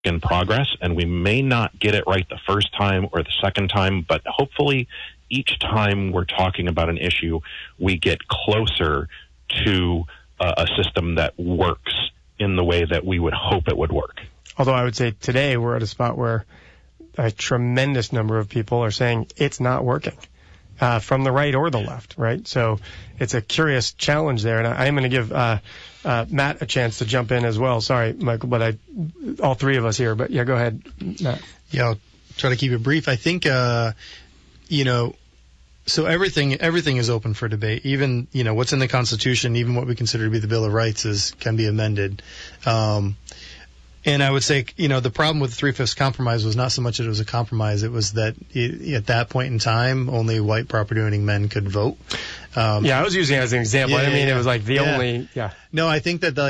in progress, and we may not get it right the first time or the second time, but hopefully each time we're talking about an issue, we get closer to a system that works in the way that we would hope it would work. Although I would say today we're at a spot where a tremendous number of people are saying it's not working, from the right or the left, right? So it's a curious challenge there. And I am going to give Matt a chance to jump in as well. Sorry, Michael, but all three of us here. But yeah, go ahead, Matt. Yeah, I'll try to keep it brief. I think, so everything is open for debate. Even, what's in the Constitution, even what we consider to be the Bill of Rights can be amended. And I would say, the problem with the 3/5 compromise was not so much that it was a compromise. It was that at that point in time, only white property-owning men could vote. I was using it as an example. It was like the only. No, I think that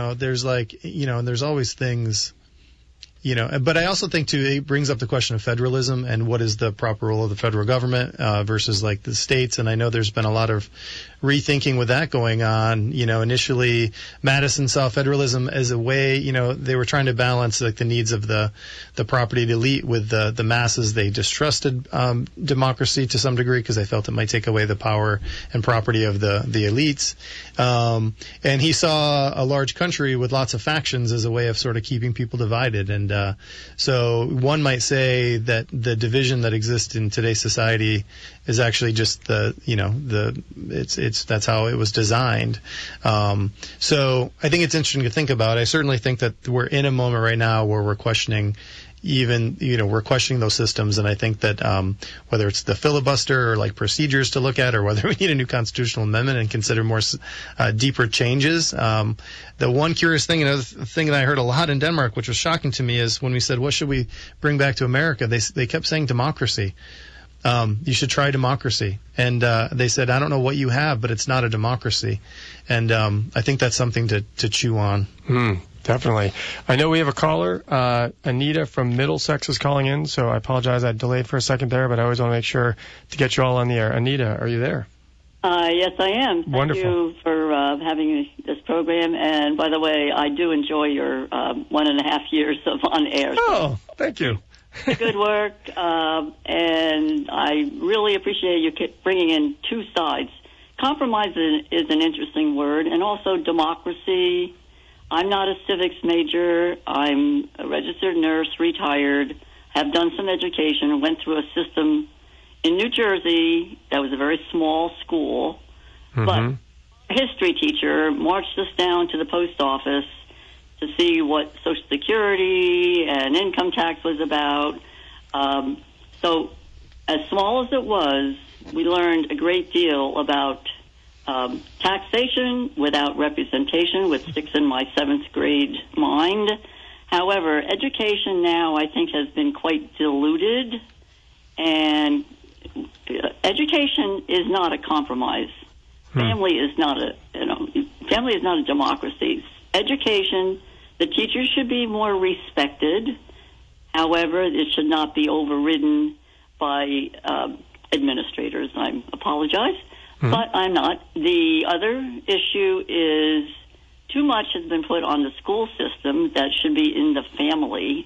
there's always things. But I also think, too, it brings up the question of federalism and what is the proper role of the federal government versus, the states. And I know there's been a lot of rethinking with that going on. Initially, Madison saw federalism as a way, they were trying to balance, the needs of the propertied elite with the masses. They distrusted democracy to some degree because they felt it might take away the power and property of the elites. And he saw a large country with lots of factions as a way of sort of keeping people divided. And so one might say that the division that exists in today's society is actually just that's how it was designed. So I think it's interesting to think about. I certainly think that we're in a moment right now where we're questioning we're questioning those systems, and I think that whether it's the filibuster or procedures to look at, or whether we need a new constitutional amendment and consider more deeper changes. The one curious thing, another thing that I heard a lot in Denmark, which was shocking to me, is when we said, what should we bring back to America? They kept saying democracy. You should try democracy. And they said, I don't know what you have, but it's not a democracy. And I think that's something to chew on. Definitely. I know we have a caller. Anita from Middlesex is calling in, so I apologize. I delayed for a second there, but I always want to make sure to get you all on the air. Anita, are you there? Yes, I am. Wonderful. Thank you for having this program. And by the way, I do enjoy your 1.5 years of on air. Oh, thank you. Good work. And I really appreciate you bringing in two sides. Compromise is an interesting word, and also democracy. I'm not a civics major. I'm a registered nurse, retired, have done some education, went through a system in New Jersey that was a very small school. Mm-hmm. But a history teacher marched us down to the post office to see what Social Security and income tax was about. So as small as it was, we learned a great deal about taxation without representation, which sticks in my 7th grade mind. However, education now, I think, has been quite diluted, and education is not a compromise. Family is not a democracy. Education, the teachers should be more respected. However, it should not be overridden by administrators. I apologize. But I'm not. The other issue is too much has been put on the school system that should be in the family.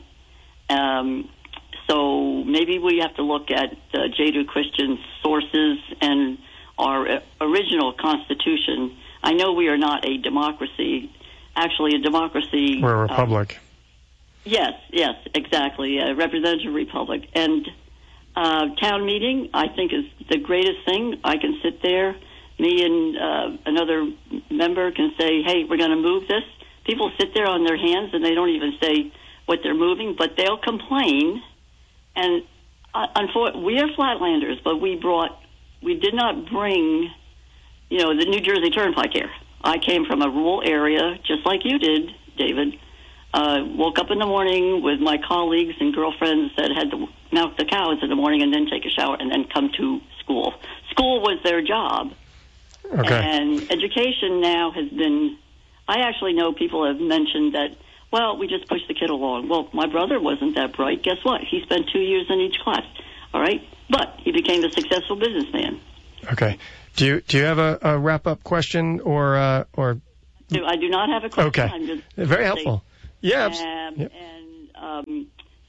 So maybe we have to look at Judeo-Christian sources and our original Constitution. I know we are not a democracy. Actually, a democracy... We're a republic. Yes, exactly. A representative republic. And town meeting, I think, is the greatest thing. I can sit there, me and another member can say, hey, we're going to move this. People sit there on their hands and they don't even say what they're moving, but they'll complain. And unfortunately, we are flatlanders, but we did not bring, the New Jersey Turnpike here. I came from a rural area, just like you did, David. Woke up in the morning with my colleagues and girlfriends that had to milk the cows in the morning and then take a shower and then come to school. School was their job. Okay. And education now has been, I actually know people have mentioned that, well, we just push the kid along. Well, my brother wasn't that bright. Guess what? He spent 2 years in each class. All right? But he became a successful businessman. Okay. Do you have a wrap-up question or? I do not have a question. Okay. I'm just very helpful. Yeah. and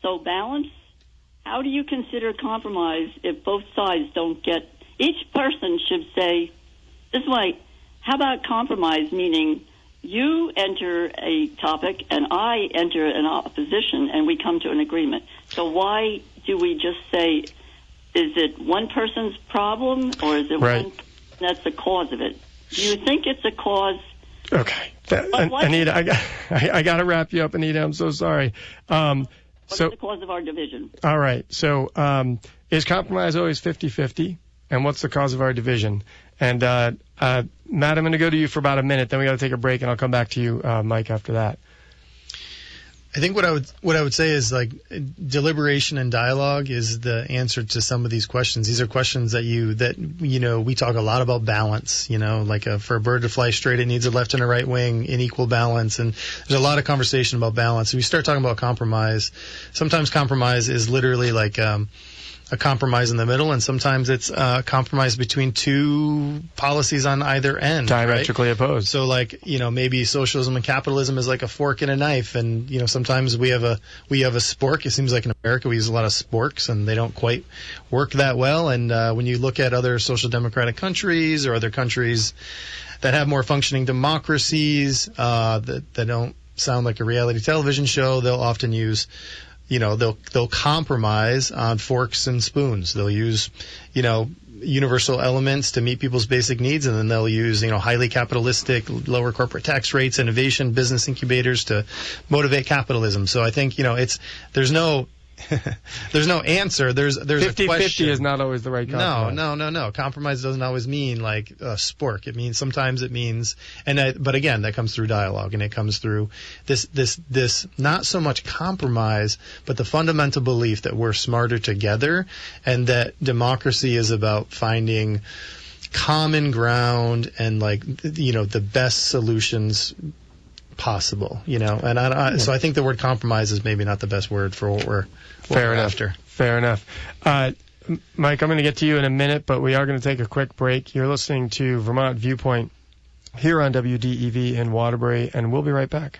so balanced. How do you consider compromise if both sides don't get? Each person should say, this way, how about compromise, meaning you enter a topic and I enter an opposition and we come to an agreement. So why do we just say, is it one person's problem or is it one that's the cause of it? Do you think it's a cause? Okay. Anita, I got to wrap you up, Anita. I'm so sorry. What's the cause of our division? All right. So is compromise always 50-50? And what's the cause of our division? And Matt, I'm going to go to you for about a minute. Then we got to take a break, and I'll come back to you, Mike, after that. I think what I would say is like deliberation and dialogue is the answer to some of these questions. These are questions that we talk a lot about balance. Like for a bird to fly straight, it needs a left and a right wing in equal balance. And there's a lot of conversation about balance. We start talking about compromise. Sometimes compromise is literally like a compromise in the middle, and sometimes it's a compromise between two policies on either end. Diametrically opposed. So maybe socialism and capitalism is like a fork and a knife, and sometimes we have a spork. It seems like in America we use a lot of sporks, and they don't quite work that well. And when you look at other social democratic countries or other countries that have more functioning democracies that don't sound like a reality television show, they'll often use they'll compromise on forks and spoons. They'll use, universal elements to meet people's basic needs, and then they'll use, highly capitalistic, lower corporate tax rates, innovation, business incubators to motivate capitalism. So I think, there's no answer. There's 50-50 a question. is not always the right compromise. No. Compromise doesn't always mean like a spork. Sometimes it means, but again, that comes through dialogue, and it comes through this not so much compromise, but the fundamental belief that we're smarter together, and that democracy is about finding common ground and the best solutions possible, and so I think the word compromise is maybe not the best word for what we're after. Fair enough. Mike, I'm going to get to you in a minute, but we are going to take a quick break. You're listening to Vermont Viewpoint here on WDEV in Waterbury, and we'll be right back.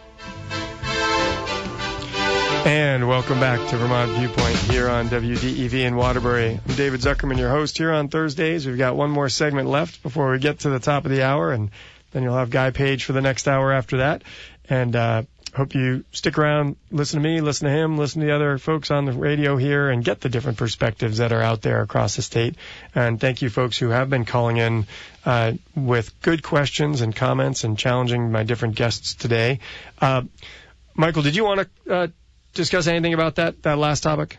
And welcome back to Vermont Viewpoint here on WDEV in Waterbury. I'm David Zuckerman, your host here on Thursdays. We've got one more segment left before we get to the top of the hour, and then you'll have Guy Page for the next hour after that. And hope you stick around, listen to me, listen to him, listen to the other folks on the radio here, and get the different perspectives that are out there across the state. And thank you folks who have been calling in with good questions and comments and challenging my different guests today. Michael, did you want to discuss anything about that last topic?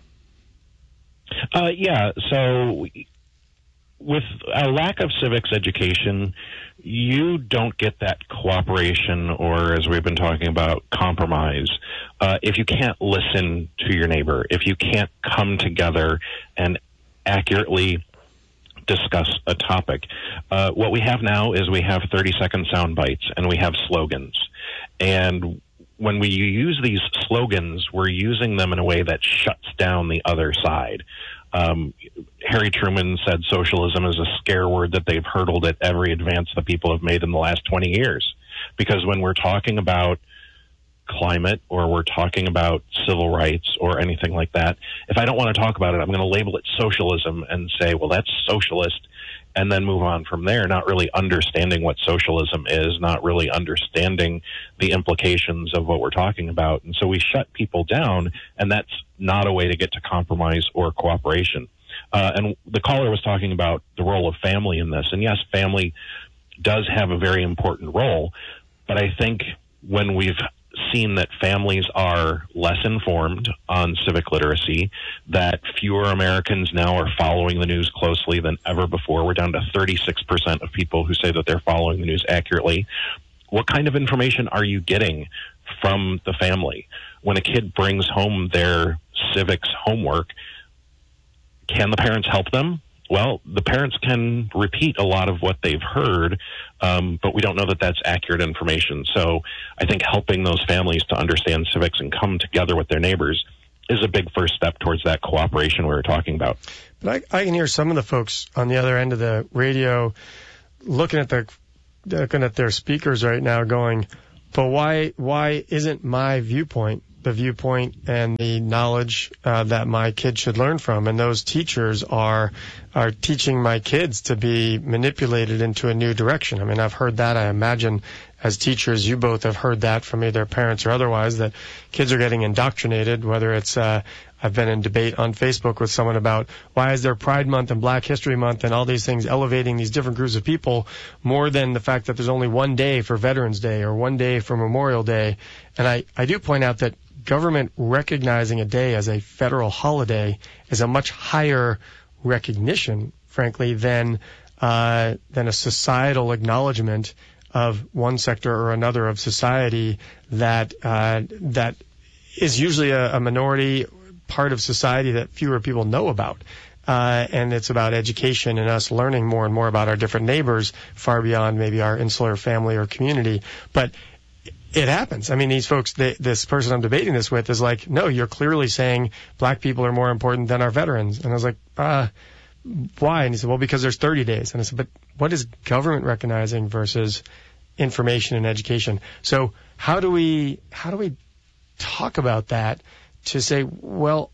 Yeah, so with a lack of civics education, you don't get that cooperation, or as we've been talking about, compromise, if you can't listen to your neighbor, if you can't come together and accurately discuss a topic. What we have now is we have 30-second sound bites, and we have slogans. And when we use these slogans, we're using them in a way that shuts down the other side. Harry Truman said socialism is a scare word that they've hurled at every advance that people have made in the last 20 years. Because when we're talking about climate, or we're talking about civil rights or anything like that, if I don't want to talk about it, I'm going to label it socialism and say, well, that's socialist, and then move on from there, not really understanding what socialism is, not really understanding the implications of what we're talking about. And so we shut people down, and that's not a way to get to compromise or cooperation. And the caller was talking about the role of family in this. And yes, family does have a very important role, but I think when we've seen that families are less informed on civic literacy, that fewer Americans now are following the news closely than ever before. We're down to 36% of people who say that they're following the news accurately. What kind of information are you getting from the family? When a kid brings home their civics homework, can the parents help them? Well, the parents can repeat a lot of what they've heard, but we don't know that that's accurate information. So I think helping those families to understand civics and come together with their neighbors is a big first step towards that cooperation we were talking about. But I can hear some of the folks on the other end of the radio looking at their speakers right now going, but why isn't my viewpoint the viewpoint and the knowledge that my kids should learn from. And those teachers are teaching my kids to be manipulated into a new direction. I mean, I've heard that. I imagine as teachers, you both have heard that from either parents or otherwise, that kids are getting indoctrinated, whether it's I've been in debate on Facebook with someone about why is there Pride Month and Black History Month and all these things elevating these different groups of people more than the fact that there's only one day for Veterans Day or one day for Memorial Day. And I do point out that government recognizing a day as a federal holiday is a much higher recognition, frankly, than a societal acknowledgement of one sector or another of society that is usually a minority part of society that fewer people know about. And it's about education and us learning more and more about our different neighbors far beyond maybe our insular family or community. But it happens. I mean, these folks, this person I'm debating this with is like, no, you're clearly saying black people are more important than our veterans. And I was like, why? And he said, well, because there's 30 days. And I said, but what is government recognizing versus information and education? So how do we talk about that to say, well,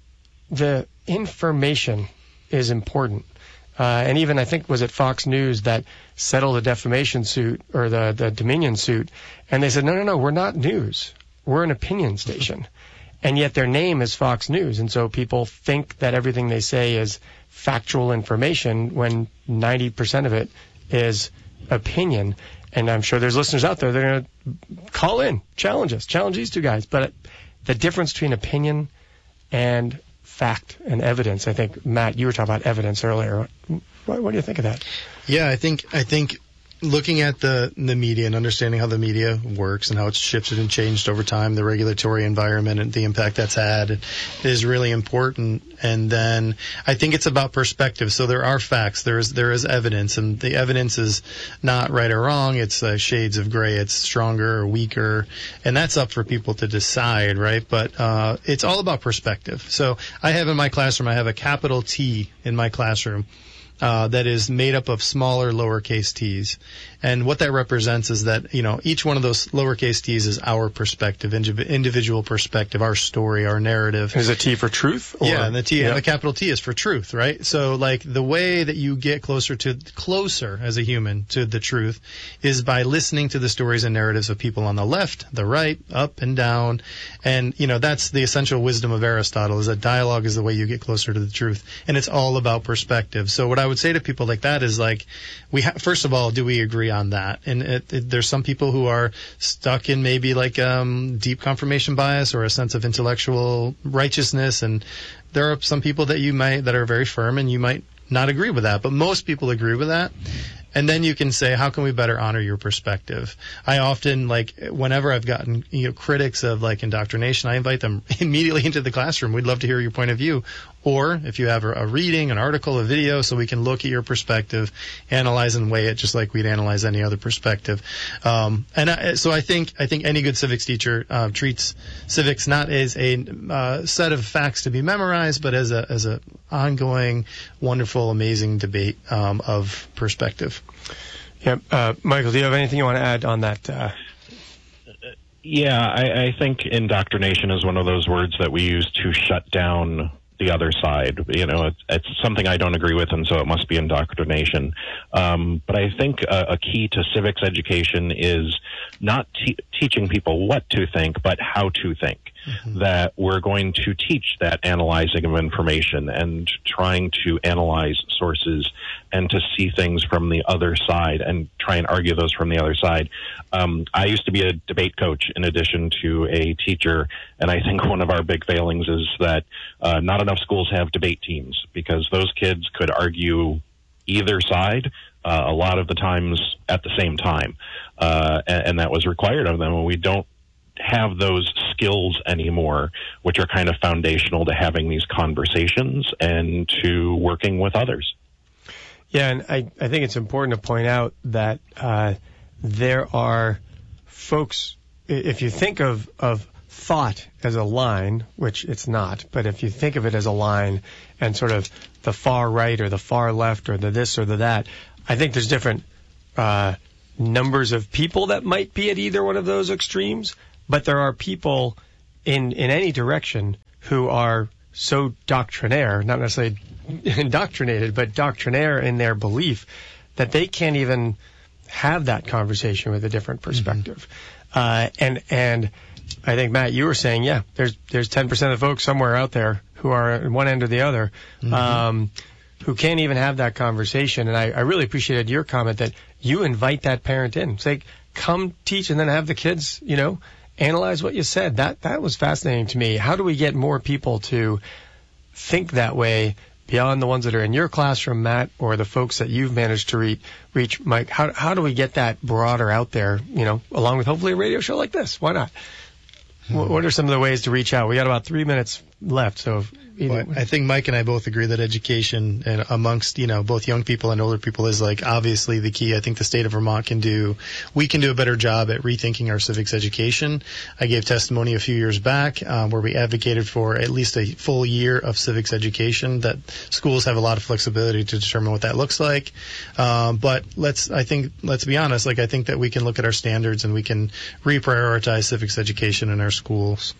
the information is important. And even I think was it Fox News that settled a defamation suit or the Dominion suit. And they said, no, we're not news. We're an opinion station. And yet their name is Fox News. And so people think that everything they say is factual information when 90% of it is opinion. And I'm sure there's listeners out there that are going to call in, challenge us, challenge these two guys. But the difference between opinion and fact and evidence, I think, Matt, you were talking about evidence earlier. What do you think of that? Yeah, I think looking at the media and understanding how the media works and how it's shifted and changed over time, the regulatory environment and the impact that's had is really important. And then I think it's about perspective. So there are facts, there is evidence, and the evidence is not right or wrong. It's shades of gray. It's stronger or weaker, and that's up for people to decide, right? But it's all about perspective. So I have in my classroom, I have a capital T in my classroom. That is made up of smaller lowercase t's. And what that represents is that, each one of those lowercase t's is our perspective, individual perspective, our story, our narrative. Is a T for truth? Or? Yeah, and the capital T is for truth, right? So like the way that you get closer as a human to the truth is by listening to the stories and narratives of people on the left, the right, up and down. And, that's the essential wisdom of Aristotle, is that dialogue is the way you get closer to the truth. And it's all about perspective. So what I would say to people like that is like, first of all, do we agree on that? And there's some people who are stuck in maybe like deep confirmation bias or a sense of intellectual righteousness, and there are some people that are very firm, and you might not agree with that, but most people agree with that. And then you can say, how can we better honor your perspective? I often, whenever I've gotten critics of indoctrination, I invite them immediately into the classroom. We'd love to hear your point of view. Or if you have a reading, an article, a video, so we can look at your perspective, analyze and weigh it just like we'd analyze any other perspective. So I think any good civics teacher treats civics not as a set of facts to be memorized, but as a ongoing, wonderful, amazing debate of perspective. Yeah, Michael, do you have anything you want to add on that? Yeah, I think indoctrination is one of those words that we use to shut down the other side. It's something I don't agree with, and so it must be indoctrination. But I think a key to civics education is not teaching people what to think, but how to think. Mm-hmm. That we're going to teach that analyzing of information and trying to analyze sources and to see things from the other side and try and argue those from the other side. I used to be a debate coach in addition to a teacher, and I think one of our big failings is that not enough schools have debate teams, because those kids could argue either side a lot of the times at the same time, and that was required of them, and we don't have those skills anymore, which are kind of foundational to having these conversations and to working with others. Yeah, and I think it's important to point out that there are folks, if you think of thought as a line, which it's not, but if you think of it as a line and sort of the far right or the far left or the this or the that, I think there's different numbers of people that might be at either one of those extremes. But there are people in any direction who are so doctrinaire, not necessarily indoctrinated, but doctrinaire in their belief that they can't even have that conversation with a different perspective. And I think, Matt, you were saying, yeah, there's 10% of folks somewhere out there who are at one end or the other, who can't even have that conversation. And I really appreciated your comment that you invite that parent in. Say, come teach and then have the kids, analyze what you said. That was fascinating to me. How do we get more people to think that way beyond the ones that are in your classroom, Matt, or the folks that you've managed to reach, Mike? How do we get that broader out there, along with hopefully a radio show like this? Why not? What are some of the ways to reach out? We got about 3 minutes left, so I think Mike and I both agree that education and amongst, both young people and older people is obviously the key. I think the state of Vermont can do a better job at rethinking our civics education. I gave testimony a few years back where we advocated for at least a full year of civics education, that schools have a lot of flexibility to determine what that looks like. But let's be honest, I think that we can look at our standards and we can reprioritize civics education in our schools.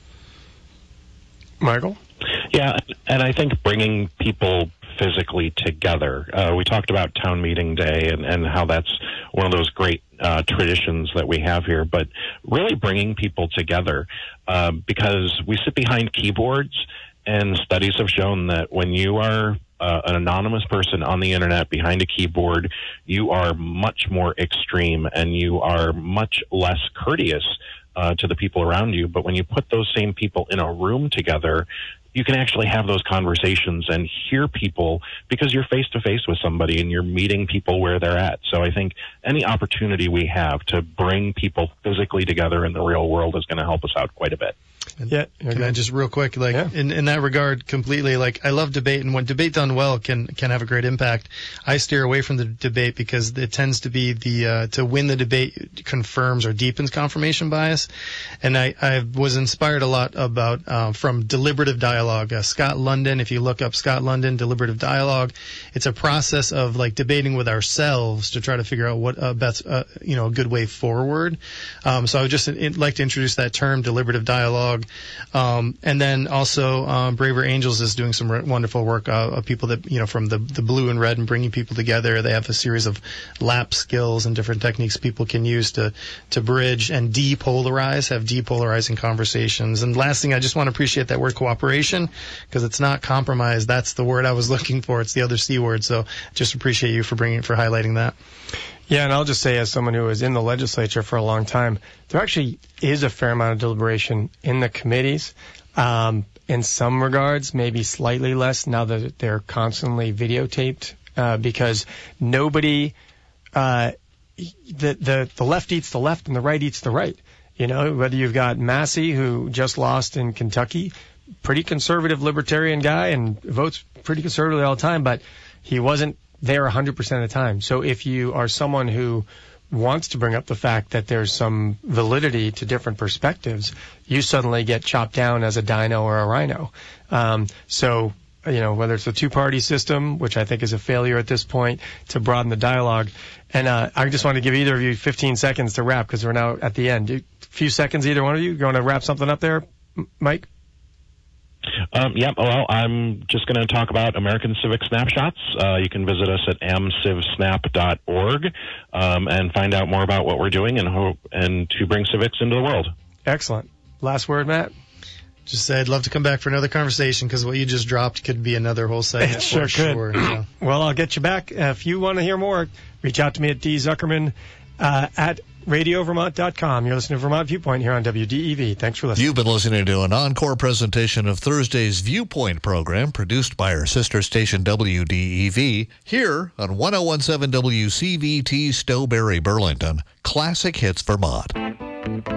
Michael? Yeah, and I think bringing people physically together. We talked about town meeting day and how that's one of those great traditions that we have here, but really bringing people together because we sit behind keyboards, and studies have shown that when you are an anonymous person on the internet behind a keyboard, you are much more extreme and you are much less courteous to the people around you. But when you put those same people in a room together, you can actually have those conversations and hear people because you're face to face with somebody and you're meeting people where they're at. So I think any opportunity we have to bring people physically together in the real world is going to help us out quite a bit. Yeah. And then just real quick, in that regard, completely, I love debate, and when debate done well can have a great impact. I steer away from the debate because it tends to be to win the debate confirms or deepens confirmation bias. And I was inspired a lot about from deliberative dialogue. Scott London, if you look up Scott London, deliberative dialogue, it's a process of debating with ourselves to try to figure out what a good way forward. So I would just like to introduce that term, deliberative dialogue. And then also Braver Angels is doing some wonderful work of people that, from the blue and red and bringing people together. They have a series of lap skills and different techniques people can use to bridge and depolarize, have depolarizing conversations. And last thing, I just want to appreciate that word cooperation, because it's not compromise. That's the word I was looking for. It's the other C word. So just appreciate you for highlighting that. Yeah, and I'll just say, as someone who was in the legislature for a long time, there actually is a fair amount of deliberation in the committees. In some regards, maybe slightly less now that they're constantly videotaped, because nobody, the left eats the left and the right eats the right. Whether you've got Massey, who just lost in Kentucky, pretty conservative libertarian guy and votes pretty conservatively all the time, but he wasn't there 100% of the time. So if you are someone who wants to bring up the fact that there's some validity to different perspectives, you suddenly get chopped down as a dino or a rhino. So whether it's the two-party system, which I think is a failure at this point, to broaden the dialogue. And I just want to give either of you 15 seconds to wrap, because we're now at the end. A few seconds, either one of you. You want to wrap something up there, Mike? Well, I'm just going to talk about American Civic Snapshots. You can visit us at amcivsnap.org and find out more about what we're doing and to bring civics into the world. Excellent. Last word, Matt? Just say I'd love to come back for another conversation, because what you just dropped could be another whole segment. It sure could. Sure, yeah. Well, I'll get you back. If you want to hear more, reach out to me at dzuckerman at radiovermont.com. You're listening to Vermont Viewpoint here on WDEV. Thanks for listening. You've been listening to an encore presentation of Thursday's Viewpoint program, produced by our sister station WDEV, here on 101.7 WCVT Stowberry, Burlington. Classic Hits Vermont.